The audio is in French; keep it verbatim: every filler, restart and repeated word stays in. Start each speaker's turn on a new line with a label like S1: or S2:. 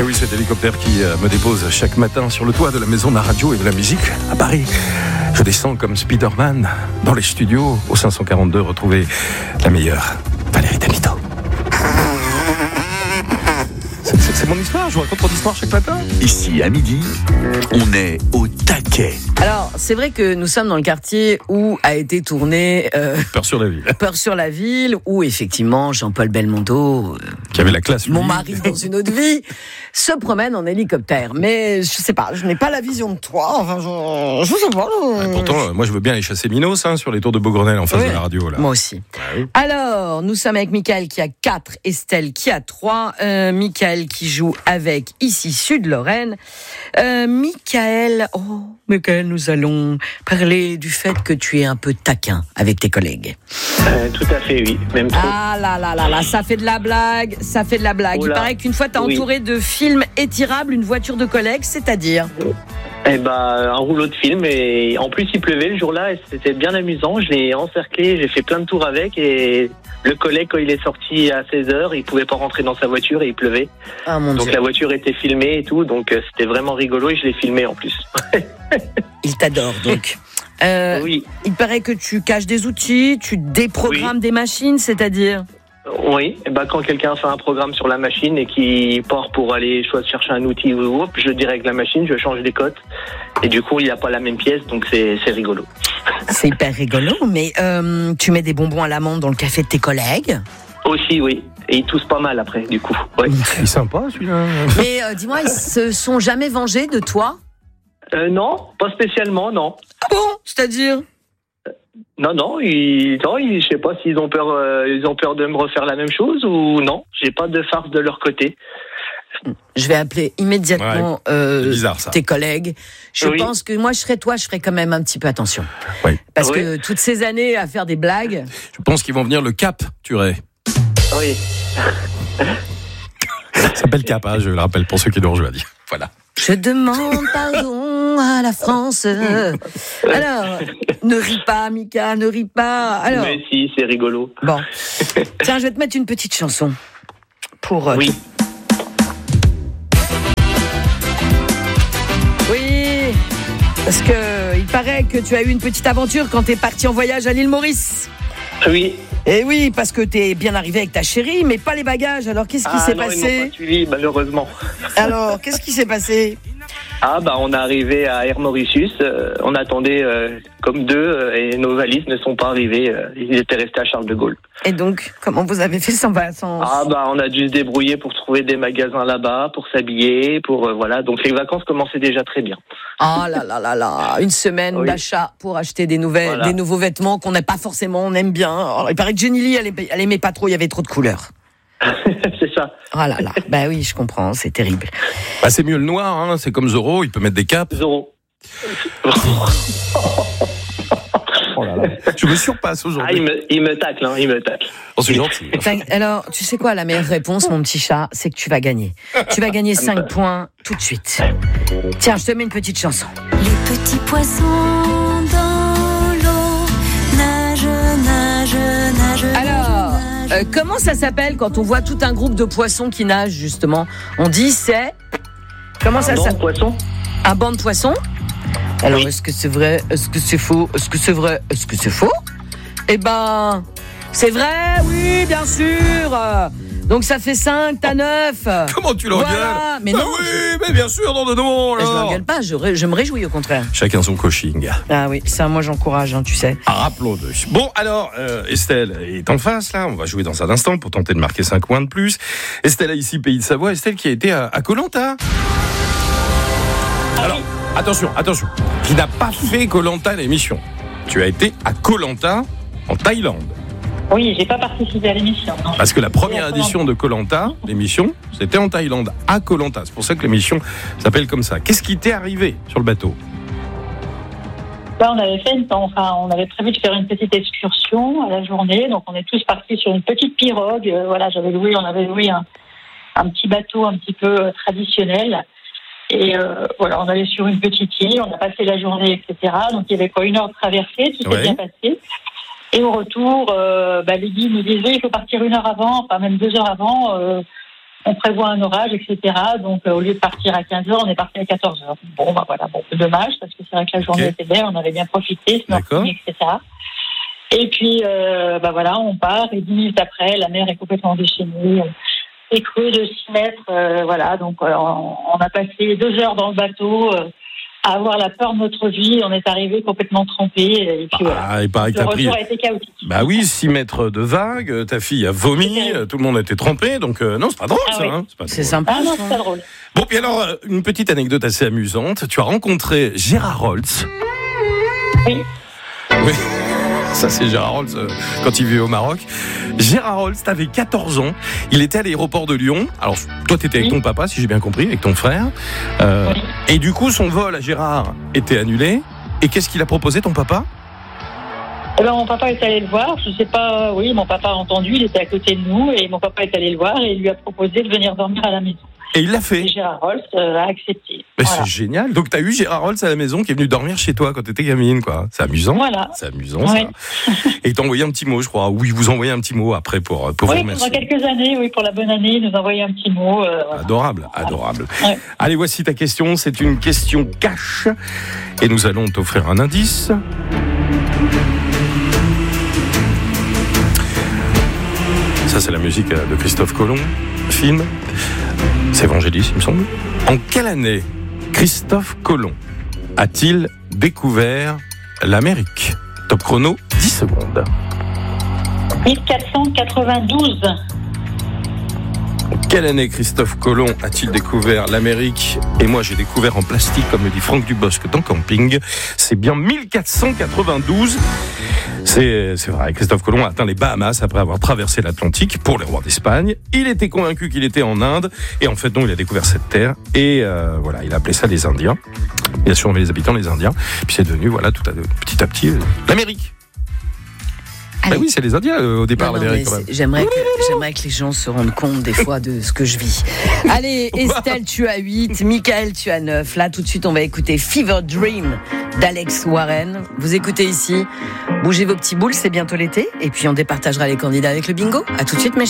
S1: Et oui, cet hélicoptère qui me dépose chaque matin sur le toit de la maison de la radio et de la musique à Paris. Je descends comme Spider-Man dans les studios au cinq cent quarante-deux, retrouver la meilleure, Valérie Damito. C'est, c'est, c'est mon histoire, je vous raconte mon histoire chaque matin.
S2: Ici, à midi, on est au taquet.
S3: Alors, c'est vrai que nous sommes dans le quartier où a été tourné euh,
S1: Peur sur la ville.
S3: Peur sur la ville, où effectivement Jean-Paul Belmondo, euh,
S1: qui avait la classe, lui.
S3: Mon mari dans une autre vie, se promène en hélicoptère. Mais je sais pas, je n'ai pas la vision de toi. Enfin, je, je sais pas. Je...
S1: Ouais, pourtant, moi, je veux bien aller chasser Minos hein, sur les tours de Beaugrenelle en face
S3: oui,
S1: de la radio. Là.
S3: Moi aussi.
S1: Ouais.
S3: Alors, nous sommes avec Michael qui a quatre, Estelle qui a trois, euh, Michael qui joue avec ici Sud-Lorraine. Euh, Michael, oh, Michael, nous allons parler du fait que tu es un peu taquin avec tes collègues.
S4: Euh, tout à fait, oui. Même trop.
S3: Ah là là là là, ça fait de la blague, ça fait de la blague.
S4: Oula.
S3: Il paraît qu'une fois t'as
S4: Oui.
S3: entouré de films étirables une voiture de collègues, c'est-à-dire
S4: Eh ben, un rouleau de film et en plus il pleuvait le jour-là et c'était bien amusant. Je l'ai encerclé, j'ai fait plein de tours avec et le collègue quand il est sorti à seize heures, il pouvait pas rentrer dans sa voiture et il pleuvait.
S3: Ah mon
S4: Donc
S3: Dieu.
S4: la voiture était filmée et tout, donc euh, c'était vraiment rigolo et je l'ai filmé en plus.
S3: Il t'adore donc. Euh,
S4: Oui,
S3: Il paraît que tu caches des outils, tu déprogrammes des machines, c'est-à-dire
S4: oui. Eh ben, quand quelqu'un fait un programme sur la machine et qui part pour aller soit chercher un outil ou autre, je dérègle la machine, je change des cotes et du coup il n'y a pas la même pièce, donc c'est, c'est rigolo.
S3: C'est hyper rigolo, mais euh, tu mets des bonbons à l'amande dans le café de tes collègues.
S4: Aussi, oui. Et ils toussent pas mal après, du coup. Ouais.
S1: Il est sympa celui-là.
S3: Mais euh, dis-moi, ils se sont jamais vengés de toi?
S4: Euh, non, pas spécialement, non.
S3: Ah bon? C'est-à-dire?
S4: Non, non, ils, non, ils, je sais pas s'ils ont peur, euh, ils ont peur de me refaire la même chose ou non. J'ai pas de farce de leur côté.
S3: Je vais appeler immédiatement
S1: Ouais,
S3: euh,
S1: c'est bizarre, ça.
S3: tes collègues. Je
S4: Oui.
S3: pense que moi, je serais toi, je ferais quand même un petit peu attention.
S1: Oui.
S3: Parce
S4: Oui.
S3: que toutes ces années à faire des blagues,
S1: Je pense qu'ils vont venir le Cap, tu ré.
S4: Oui.
S1: Ça s'appelle Cap, hein, je le rappelle pour ceux qui nous rejoignent. Voilà.
S3: je demande pardon à la France. Alors, ne ris pas, Mika, ne ris pas. Alors,
S4: Mais si, c'est rigolo.
S3: bon. Tiens, je vais te mettre une petite chanson pour. euh,
S4: Oui.
S3: Oui, parce que il paraît que tu as eu une petite aventure quand t'es parti en voyage à l'île Maurice.
S4: Oui.
S3: Et oui, parce que t'es bien arrivé avec ta chérie, mais pas les bagages. Alors, qu'est-ce qui
S4: Ah
S3: s'est
S4: non, ils
S3: passé?
S4: m'ont pas suivi, malheureusement.
S3: Alors, qu'est-ce qui s'est passé?
S4: Ah bah on est arrivé à Air Mauritius, euh, on attendait euh, comme deux euh, et nos valises ne sont pas arrivées, euh, ils étaient restés à Charles de Gaulle.
S3: Et donc, comment vous avez fait sans vacances?
S4: Ah bah on a dû se débrouiller pour trouver des magasins là-bas, pour s'habiller, pour euh, voilà. Donc les vacances commençaient déjà très bien.
S3: Ah là là là là, une semaine
S4: Oui.
S3: d'achat pour acheter des nouvelles,
S4: Voilà.
S3: des nouveaux vêtements qu'on n'a pas forcément, on aime bien. Alors, il paraît que Jenny Lee, elle, aimait- elle aimait pas trop, il y avait trop de couleurs.
S4: C'est ça.
S3: Ah là là, bah oui, je comprends, c'est terrible.
S1: Bah, c'est mieux le noir, hein, c'est comme Zorro, il peut mettre des capes.
S4: Zorro.
S1: Oh là là. Je me surpasse
S4: Ah
S1: aujourd'hui.
S4: il me, il me tacle, hein, il me tacle.
S1: Oh, c'est gentil.
S3: Enfin, alors, tu sais quoi, la meilleure réponse, mon petit chat, c'est que tu vas gagner. Tu vas gagner cinq points tout de suite. Tiens, je te mets une petite chanson.
S5: Les petits poissons dans l'eau nagent, nagent, nagent.
S3: Alors,
S5: nagent.
S3: euh, comment ça s'appelle quand on voit tout un groupe de poissons qui nagent, justement? On dit c'est... Comment ça
S4: Non,
S3: s'appelle?
S4: poisson.
S3: Un banc de poissons? Alors,
S4: Oui.
S3: est-ce que c'est vrai? Est-ce que c'est faux? Est-ce que c'est vrai? Est-ce que c'est faux? Eh ben, c'est vrai, oui, bien sûr. Donc ça fait cinq, t'as neuf.
S1: Comment tu l'engueules?
S3: Voilà, mais
S1: Bah
S3: non,
S1: oui, mais bien sûr, non, non, non.
S3: je
S1: alors.
S3: l'engueule pas, je, ré- je me réjouis au contraire.
S1: Chacun son coaching.
S3: Ah oui, ça, moi j'encourage, hein, tu sais.
S1: Ah, rappelons-le. Bon, alors, euh, Estelle est en face, là. On va jouer dans un instant pour tenter de marquer cinq points de plus. Estelle a ici, Pays de Savoie. Estelle qui a été à Koh-Lanta. Alors, attention, attention. Qui n'a pas fait Koh-Lanta l'émission. Tu as été à Koh-Lanta, en Thaïlande.
S6: Oui, j'ai pas participé à l'émission. non.
S1: Parce que la première
S6: Oui,
S1: édition de Koh-Lanta, l'émission, c'était en Thaïlande, à Koh-Lanta. C'est pour ça que l'émission s'appelle comme ça. Qu'est-ce qui t'est arrivé sur le bateau?
S6: Là, on avait fait, une- enfin, on avait prévu de faire une petite excursion à la journée, donc on est tous partis sur une petite pirogue. Euh, voilà, j'avais loué, on avait loué un, un petit bateau un petit peu euh, traditionnel. Et euh, voilà, on allait sur une petite île, on a passé la journée, et cetera. Donc il y avait quoi, une heure de traversée, tout s'est
S1: Ouais.
S6: bien passé. Et au retour, euh, bah, les guides nous disaient il faut partir une heure avant, enfin même deux heures avant, euh, on prévoit un orage, et cetera. Donc, euh, au lieu de partir à quinze heures, on est parti à quatorze heures. Bon, bah voilà, bon, dommage, parce que c'est vrai que la journée okay. était belle, on avait bien profité, snorkeling, et cetera. Et puis, euh, bah voilà, on part, et dix minutes après, la mer est complètement déchaînée, c'est creux de six mètres, euh, voilà. Donc, euh, on, on a passé deux heures dans le bateau, euh, à avoir la peur de notre vie, on est arrivé complètement trempé. Et puis,
S1: ah, voilà. Et pareil,
S6: le
S1: t'as pris...
S6: retour a été chaotique.
S1: Bah oui, six mètres de vagues, ta fille a vomi, tout le monde a été trempé, donc euh, non, c'est pas drôle ah, ça.
S6: Oui.
S1: Hein, c'est pas
S3: c'est sympa.
S6: Ah non, c'est pas drôle.
S1: Bon, puis alors, une petite anecdote assez amusante. Tu as rencontré Gérard Holtz.
S6: Oui.
S1: Oui. Ça, c'est Gérard Holtz euh, quand il vivait au Maroc. Gérard Holtz, t'avais quatorze ans. Il était à l'aéroport de Lyon. Alors, toi, t'étais avec oui. ton papa, si j'ai bien compris, avec ton frère. Euh, oui. Et du coup, son vol à Gérard était annulé. Et qu'est-ce qu'il a proposé, ton papa ?
S6: Eh ben, mon papa est allé le voir. Je sais pas, oui, mon papa a entendu. Il était à côté de nous. Et mon papa est allé le voir et il lui a proposé de venir dormir à la maison.
S1: Et il l'a fait.
S6: Et Gérard Holtz euh, a accepté.
S1: Mais
S6: voilà.
S1: C'est génial. Donc, tu as eu Gérard Holtz à la maison qui est venu dormir chez toi quand tu étais gamine, quoi. C'est amusant.
S6: Voilà.
S1: C'est amusant, ouais. ça. Et il t'a envoyé un petit mot, je crois. Oui, vous envoyez un petit mot après pour, pour
S6: oui,
S1: vous remercier.
S6: Oui, pendant quelques années, oui, pour la bonne année, il nous envoyait un petit mot. Euh, voilà.
S1: Adorable, adorable.
S6: Ouais.
S1: Allez, voici ta question. C'est une question cash. Et nous allons t'offrir un indice. Ça, c'est la musique de Christophe Colomb. Film. C'est Évangélis, il me semble. En quelle année Christophe Colomb a-t-il découvert l'Amérique ? Top chrono, dix secondes.
S6: mille quatre cent quatre-vingt-douze.
S1: En quelle année Christophe Colomb a-t-il découvert l'Amérique ? Et moi, j'ai découvert en plastique, comme le dit Franck Dubosc dans Camping. C'est bien mille quatre cent quatre-vingt-douze. C'est, c'est vrai, Christophe Colomb a atteint les Bahamas après avoir traversé l'Atlantique pour les rois d'Espagne. Il était convaincu qu'il était en Inde. Et en fait, non, il a découvert cette terre. Et euh, voilà, il a appelé ça les Indiens. Bien sûr, on met les habitants les Indiens. Puis c'est devenu, voilà, tout à, petit à petit, euh, l'Amérique. Bah oui, c'est les Indiens euh, au départ,
S3: non, non,
S1: l'Amérique. Quand même.
S3: J'aimerais, que, j'aimerais que les gens se rendent compte des fois de ce que je vis. Allez, Estelle, tu as huit, Michael, tu as neuf. Là, tout de suite, on va écouter Fever Dream d'Alex Warren. Vous écoutez ici. Bougez vos petits boules, c'est bientôt l'été. Et puis, on départagera les candidats avec le bingo. À tout de suite, mes